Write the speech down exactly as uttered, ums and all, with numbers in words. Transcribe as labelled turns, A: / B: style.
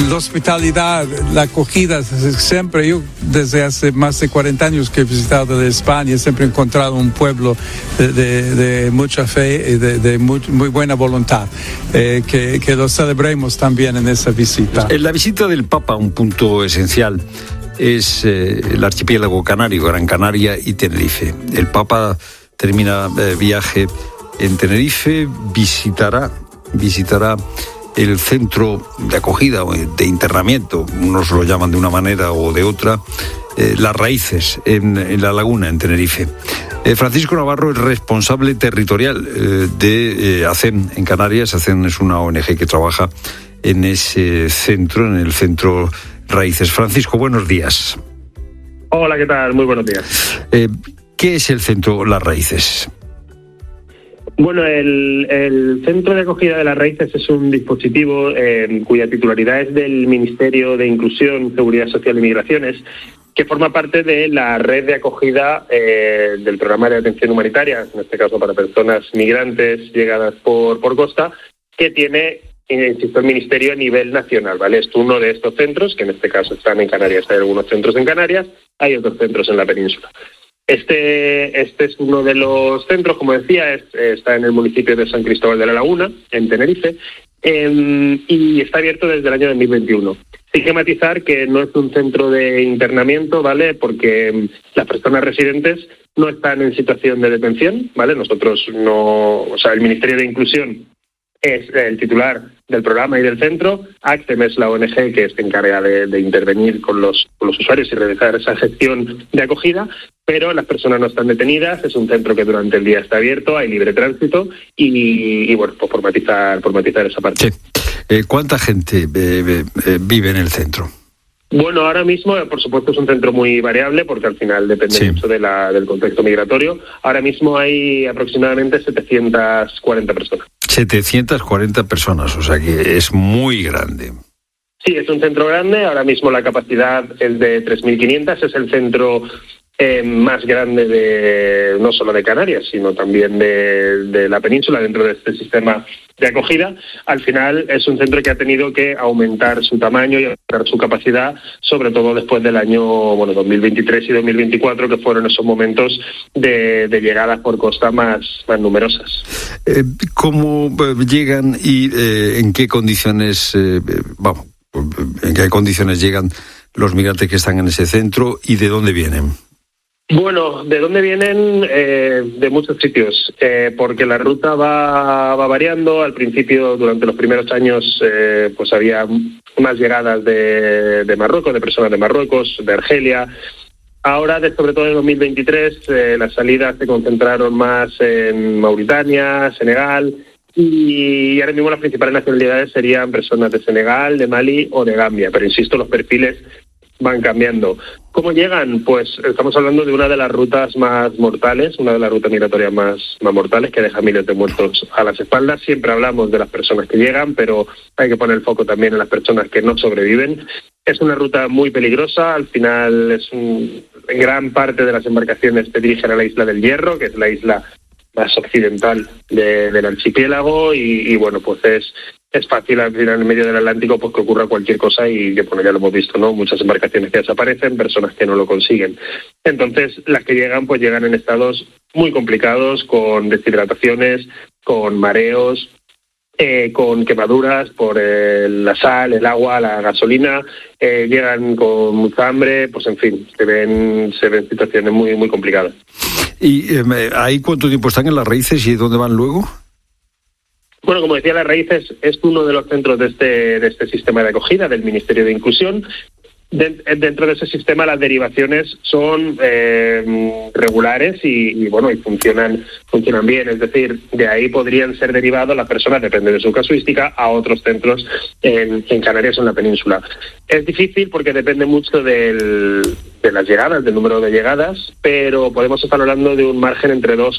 A: la hospitalidad, la acogida, siempre, yo desde hace más de cuarenta años que he visitado de España, siempre he encontrado un pueblo de, de, de mucha fe y de, de muy, muy buena voluntad, eh, que, que lo celebremos también en esa visita.
B: En la visita del Papa, un punto esencial es eh, el archipiélago canario, Gran Canaria y Tenerife. El Papa termina eh, viaje en Tenerife, visitará, visitará el centro de acogida o de internamiento, unos lo llaman de una manera o de otra, eh, Las Raíces, en, en La Laguna, en Tenerife. Eh, Francisco Navarro es responsable territorial eh, de eh, ACEN en Canarias. ACEN es una O N G que trabaja en ese centro, en el centro Raíces. Francisco, buenos días.
C: Hola, ¿qué tal? Muy buenos días.
B: Eh, ¿Qué es el centro Las Raíces?
C: Bueno, el, el Centro de Acogida de Las Raíces es un dispositivo eh, cuya titularidad es del Ministerio de Inclusión, Seguridad Social y Migraciones, que forma parte de la red de acogida eh, del programa de atención humanitaria, en este caso para personas migrantes llegadas por, por costa, que tiene, insisto, el Ministerio a nivel nacional, ¿vale? Es uno de estos centros, que en este caso están en Canarias. Hay algunos centros en Canarias, hay otros centros en la península. Este, este es uno de los centros, como decía, es, está en el municipio de San Cristóbal de la Laguna, en Tenerife, eh, y está abierto desde el año dos mil veintiuno. Hay que matizar que no es un centro de internamiento, ¿vale? Porque las personas residentes no están en situación de detención, ¿vale? Nosotros no, o sea, el Ministerio de Inclusión es el titular del programa y del centro. ACTEM es la O N G que se encarga de, de intervenir con los, con los usuarios y realizar esa gestión de acogida, pero las personas no están detenidas. Es un centro que durante el día está abierto, hay libre tránsito y, y bueno, pues por matizar, por matizar esa parte.
B: Sí. Eh, ¿Cuánta gente eh, eh, vive en el centro?
C: Bueno, ahora mismo, por supuesto, es un centro muy variable porque al final depende sí. mucho de la, del contexto migratorio. Ahora mismo hay aproximadamente setecientas cuarenta personas.
B: setecientas cuarenta personas, o sea que es muy grande.
C: Sí, es un centro grande. Ahora mismo la capacidad es de tres mil quinientas. Es el centro eh, más grande de no solo de Canarias, sino también de, de la península dentro de este sistema de acogida. Al final es un centro que ha tenido que aumentar su tamaño y aumentar su capacidad, sobre todo después del año bueno dos mil veintitrés y dos mil veinticuatro, que fueron esos momentos de, de llegadas por costa más, más numerosas.
B: Eh, ¿Cómo llegan y eh, en qué condiciones, eh, vamos, en qué condiciones llegan los migrantes que están en ese centro y de dónde vienen?
C: Bueno, ¿de dónde vienen? Eh, de muchos sitios, eh, porque la ruta va, va variando. Al principio, durante los primeros años, eh, pues había más llegadas de, de Marruecos, de personas de Marruecos, de Argelia. Ahora, de, sobre todo en dos mil veintitrés, eh, las salidas se concentraron más en Mauritania, Senegal, y ahora mismo las principales nacionalidades serían personas de Senegal, de Mali o de Gambia, pero insisto, los perfiles van cambiando. ¿Cómo llegan? Pues estamos hablando de una de las rutas más mortales, una de las rutas migratorias más, más mortales, que deja miles de muertos a las espaldas. Siempre hablamos de las personas que llegan, pero hay que poner el foco también en las personas que no sobreviven. Es una ruta muy peligrosa. Al final, es un, gran parte de las embarcaciones se dirigen a la isla del Hierro, que es la isla más occidental de, del archipiélago, y, y bueno, pues es es fácil al final en medio del Atlántico pues que ocurra cualquier cosa y bueno, ya lo hemos visto, ¿no? Muchas embarcaciones que desaparecen, personas que no lo consiguen. Entonces, las que llegan, pues llegan en estados muy complicados, con deshidrataciones, con mareos, eh, con quemaduras por eh, la sal, el agua, la gasolina, eh, llegan con mucha hambre, pues en fin, se ven, se ven situaciones muy, muy complicadas.
B: ¿Y eh, ahí cuánto tiempo están en Las Raíces y dónde van luego?
C: Bueno, como decía, Las Raíces es uno de los centros de este, de este sistema de acogida del Ministerio de Inclusión. De, dentro de ese sistema las derivaciones son eh, regulares y, y bueno y funcionan funcionan bien, es decir, de ahí podrían ser derivados las personas, depende de su casuística, a otros centros en, en Canarias o en la península. Es difícil porque depende mucho del, de las llegadas, del número de llegadas, pero podemos estar hablando de un margen entre dos